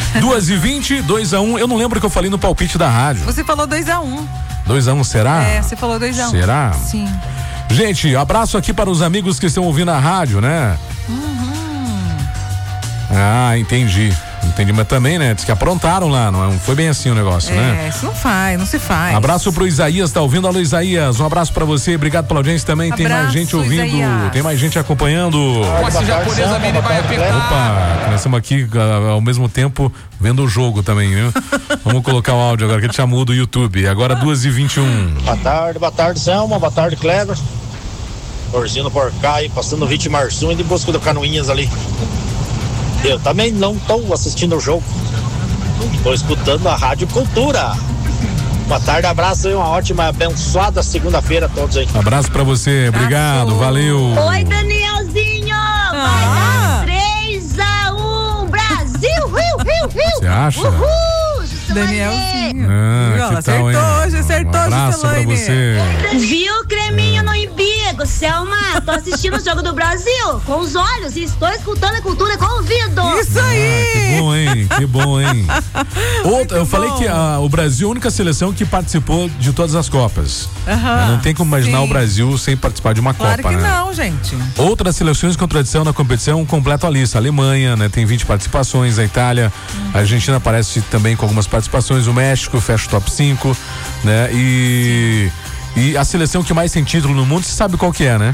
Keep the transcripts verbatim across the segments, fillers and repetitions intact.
duas e vinte, dois a um. Eu não lembro o que eu falei no palpite da rádio. Você falou dois a um. dois a um, será? É, você falou dois a um. Será? Sim. Gente, abraço aqui para os amigos que estão ouvindo a rádio, né? Uhum. Ah, entendi. Entendi, mas também, né? Diz que aprontaram lá, não foi bem assim o negócio, é, né? É, isso não faz, não se faz. Abraço pro Isaías, tá ouvindo? Alô, Isaías, um abraço pra você, obrigado pela audiência também. Abraço, tem mais gente ouvindo, Isaías. Tem mais gente acompanhando. Nossa, japonesa Mini vai apertar. Opa, nós estamos aqui uh, ao mesmo tempo vendo o jogo também, viu? Vamos colocar o áudio agora que a gente já muda o YouTube. Agora duas e vinte e um. Boa tarde, boa tarde, Selma, boa tarde, Cleber. Torcendo por cá e passando o ritmo Marsum e busca do Canoinhas ali. Eu também não estou assistindo o jogo. Estou escutando a Rádio Cultura. Boa tarde, abraço e uma ótima, abençoada segunda-feira a todos aí. Abraço pra você, obrigado, valeu. Oi, Danielzinho! Ah. Vai dar três a um, Brasil! Rio, rio, rio! Você acha? Uhul! Danielzinho. Ah, Viu? que Acertou tal, hoje, acertou, um abraço pra você. Viu, creminho no umbigo, Selma? Tô assistindo o Jogo do Brasil com os olhos e estou escutando a cultura com o ouvido. Isso aí! Ah, que bom, hein? Que bom, hein? Outra, eu bom. falei que a, o Brasil é a única seleção que participou de todas as Copas. Aham, não tem como imaginar sim. o Brasil sem participar de uma Claro Copa, que né? não, gente. Outras seleções com tradição na competição completam a lista. A Alemanha, né, tem vinte participações, a Itália, a Argentina aparece também com algumas participações, o México fecha o top cinco, né? E, e a seleção que mais tem título no mundo, você sabe qual que é, né?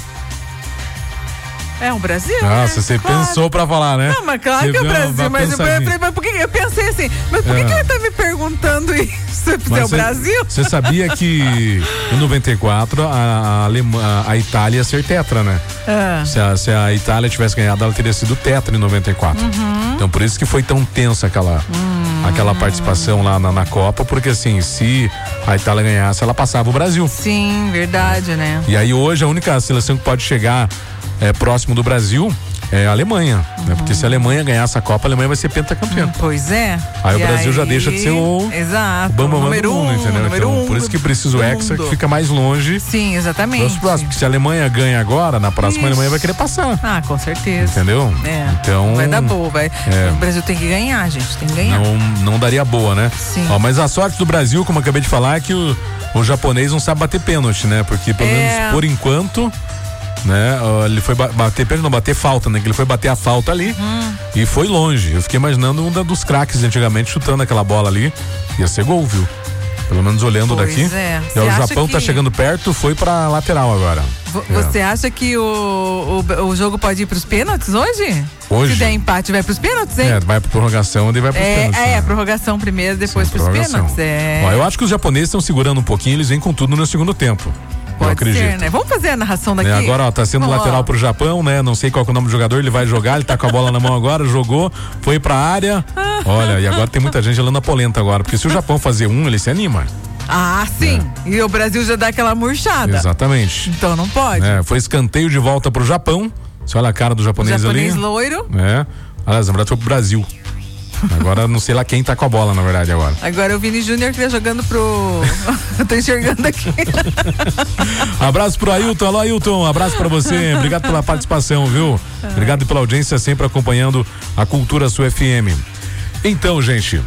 É o Brasil, Nossa, né? você Claro. pensou pra falar, né? Não, mas claro Você que é o deu uma Brasil, mas eu, pensadinha. falei, mas por que, eu pensei assim, mas por que, É. que ele tá me perguntando isso? Se Mas é o cê- Brasil? Você sabia que em noventa e quatro a, a, Alema- a Itália ia ser tetra, né? Ah. Se, a, se a Itália tivesse ganhado, ela teria sido tetra em noventa e quatro. Uhum. Então por isso que foi tão tensa aquela, Hum. aquela participação lá na, na Copa, porque assim, se a Itália ganhasse, ela passava o Brasil. Sim, verdade, né? E aí hoje a única seleção que pode chegar é, próximo do Brasil é a Alemanha, né? Porque se a Alemanha ganhar essa Copa, a Alemanha vai ser pentacampeã. Pois é. Aí E o Brasil já deixa de ser o Exato. o bambambam número do mundo, um, entendeu? número Então, um por isso que precisa o do Hexa, mundo. que fica mais longe Sim, exatamente. dos próximos. Porque se a Alemanha ganha agora, na próxima Ixi. a Alemanha vai querer passar. Ah, com certeza. Entendeu? É. Então. Vai dar boa, vai. É. O Brasil tem que ganhar, gente. Tem que ganhar. Não, não daria boa, né? Sim. Ó, mas a sorte do Brasil, como eu acabei de falar, é que o, o japonês não sabe bater pênalti, né? Porque pelo É. menos por enquanto, né? Ó, ele foi ba- bater pênalti, não bater falta, né? Que ele foi bater a falta ali Uhum. e foi longe. Eu fiquei imaginando um da- dos craques de antigamente chutando aquela bola ali. Ia ser gol, viu? Pelo menos olhando Pois daqui. é. E Você ó, o acha Japão tá que- chegando perto, foi pra lateral agora. Vo- É. Você acha que o, o, o jogo pode ir pros pênaltis hoje? Hoje? Se der empate, vai pros pênaltis, hein? É, vai pra prorrogação e vai pros É, pênaltis. é, né? a prorrogação primeiro, depois Sim, pros prorrogação. pênaltis. É. Ó, eu acho que os japoneses estão segurando um pouquinho, eles vêm com tudo no segundo tempo. eu Pode acredito. ser, né? Vamos fazer a narração daqui? Né, agora, ó, tá sendo Vamos lá. lateral pro Japão, né? Não sei qual que é o nome do jogador, ele vai jogar, ele tá com a bola na mão agora, jogou, foi pra área. Olha, e agora tem muita gente gelando a polenta agora, porque se o Japão fazer um, ele se anima. Ah, sim. E o Brasil já dá aquela murchada. Exatamente. Então não pode. É, foi escanteio de volta pro Japão. Você olha a cara do O japonês, japonês ali. loiro. É. Aliás, na verdade foi pro Brasil. Agora não sei lá quem tá com a bola, na verdade, agora. Agora o Vini Júnior que tá jogando pro. Eu tô enxergando aqui. Abraço pro Ailton, alô Ailton, abraço pra você, obrigado pela participação, viu? Obrigado pela audiência, sempre acompanhando a Cultura Sul F M. Então, gente,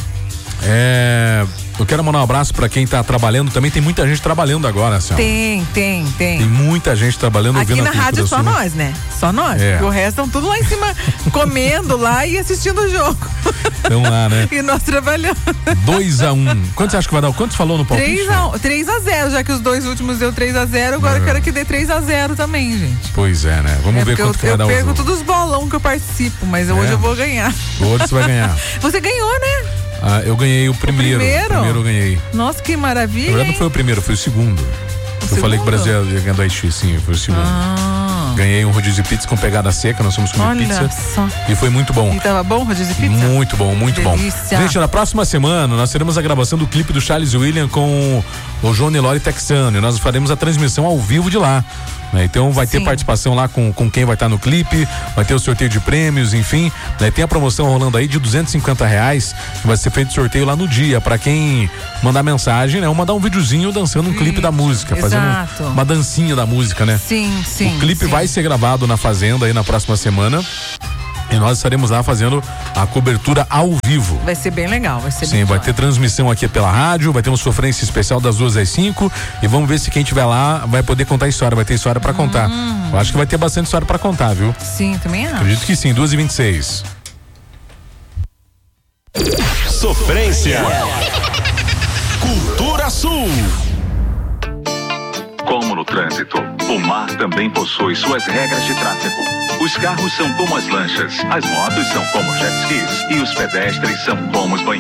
é, eu quero mandar um abraço pra quem tá trabalhando, também tem muita gente trabalhando agora, assim, ó. Tem, tem, tem. Tem muita gente trabalhando, Aqui ouvindo na a Cultura rádio só Sul. nós, né? Só nós. É. Porque o resto estão tudo lá em cima, comendo lá e assistindo o jogo. Então lá, né? E nós trabalhando. dois a um. Quanto você acha que vai dar? Quanto falou no palpite? três a zero, já que os dois últimos deu três a zero, agora É. eu quero que dê três a zero também, gente. Pois é, né? Vamos É ver porque quanto eu, que vai eu dar o perco jogo. todos os bolão que eu participo, mas É. hoje eu vou ganhar. Hoje você vai ganhar. Você ganhou, né? Ah, eu ganhei o primeiro. primeiro? O primeiro eu ganhei. Nossa, que Na maravilha. verdade não hein? foi o primeiro, foi o segundo. eu segundo? falei que o Brasil ia ganhar do Haiti, sim, foi o segundo. Ah, Ganhei um rodízio de pizza com pegada seca, nós fomos comer olha pizza. só. E foi muito bom. E tava bom o rodízio de pizza? Muito bom, muito Delícia. bom. Gente, na próxima semana nós teremos a gravação do clipe do Charles William com o João Nelore Texano. E nós faremos a transmissão ao vivo de lá. Né? Então vai ter Sim. participação lá com, com quem vai estar no clipe, vai ter o sorteio de prêmios, enfim. Né? Tem a promoção rolando aí de duzentos e cinquenta reais, que vai ser feito sorteio lá no dia. Pra quem mandar mensagem, né? Ou mandar um videozinho dançando um clipe da música, fazendo exato. uma dancinha da música, né? Sim, sim. O clipe sim. vai ser gravado na Fazenda aí na próxima semana. E nós estaremos lá fazendo a cobertura ao vivo. Vai ser bem legal, vai ser Sim, bem vai legal. ter transmissão aqui pela rádio, vai ter um sofrência especial das duas às cinco e vamos ver se quem estiver lá vai poder contar história, vai ter história pra contar. Hum. Eu acho que vai ter bastante história pra contar, viu? Sim, também acho. Acredito que sim, duas e vinte e seis. Sofrência. Cultura Sul. Como no trânsito, o mar também possui suas regras de tráfego. Os carros são como as lanchas, as motos são como jet skis e os pedestres são como os banheiros.